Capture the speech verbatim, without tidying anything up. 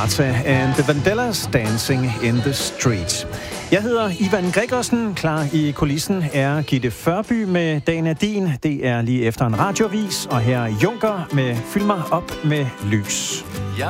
Martha and the Vandellas Dancing in the Street. Jeg hedder Ivan Gregersen. Klar i kulissen er Gitte Førby med Dagen er din. Det er lige efter en radiovis, og her er Junker med Fyld mig op med lys.